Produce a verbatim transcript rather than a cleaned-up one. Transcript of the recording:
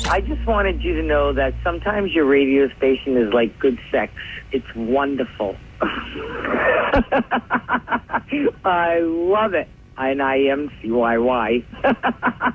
I just wanted you to know that sometimes your radio station is like good sex. It's wonderful. I love it. And I M C Y Y.